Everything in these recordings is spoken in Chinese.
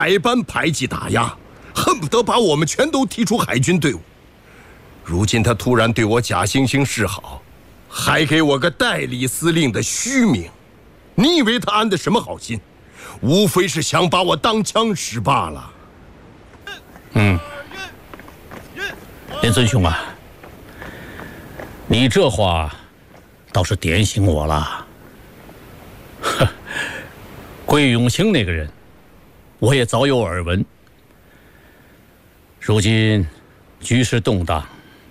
百般排挤打压，恨不得把我们全都踢出海军队伍。如今他突然对我假惺惺示好，还给我个代理司令的虚名，你以为他安的什么好心？无非是想把我当枪使罢了。 连尊兄啊，你这话倒是点醒我了。桂永清那个人，我也早有耳闻。如今局势动荡，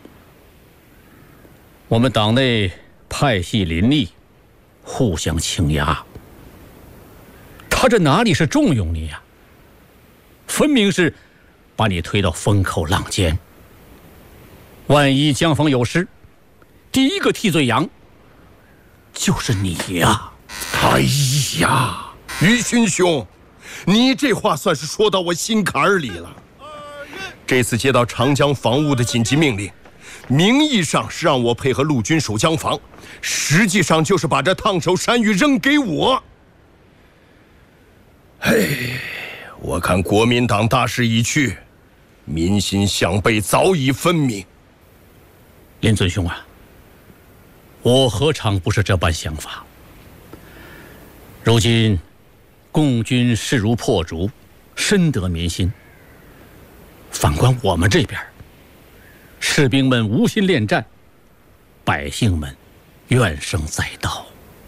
我们党内派系林立，互相倾轧。他这哪里是重用你呀？分明是把你推到风口浪尖。万一江防有失，第一个替罪羊就是你呀！ 哎呀，于勋兄，你这话算是说到我心坎儿里了。这次接到长江防务的紧急命令，名义上是让我配合陆军守江防，实际上就是把这烫手山芋扔给我。我看国民党大势已去，民心向背早已分明。 连尊兄啊，我何尝不是这般想法？如今共军势如破竹，深得民心。反观我们这边，士兵们无心恋战，百姓们怨声载道。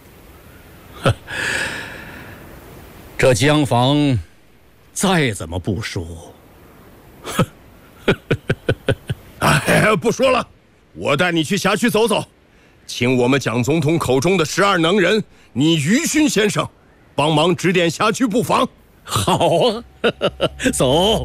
这江防再怎么部署， 不说了，我带你去辖区走走，请我们蒋总统口中的12能人，你于勋先生帮忙指点辖区布防。 好啊，走。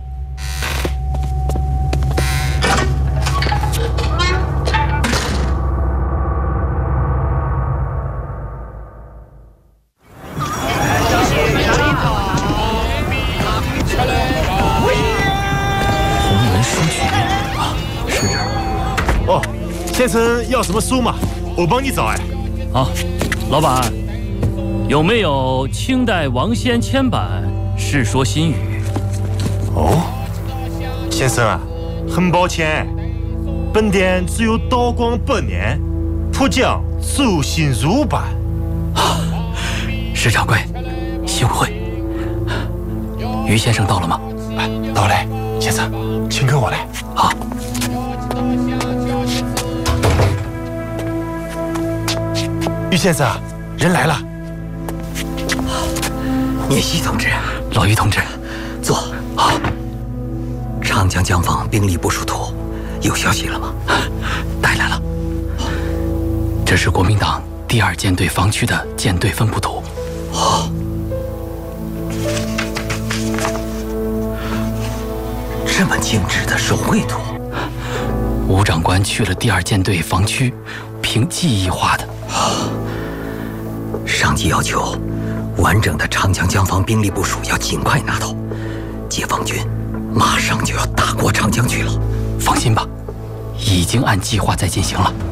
先生要什么书嘛？我帮你找哎。 好，老板，有没有清代王先签版《世说新语》？ 哦，先生啊，很抱歉，本店只有道光8年浦江周新儒版。 石掌柜，幸会。于先生到了吗？ 到嘞，先生，请跟我来。 好。 于先生，人来了。 聂西同志，老于同志，坐。好。长江江防兵力部署图有消息了吗？带来了。这是国民党第2舰队防区的舰队分布图。这么精致的手绘图，吴长官去了第2舰队防区，凭记忆画的。上级要求，完整的长江江防兵力部署要尽快拿到，解放军马上就要打过长江去了。放心吧，已经按计划在进行了。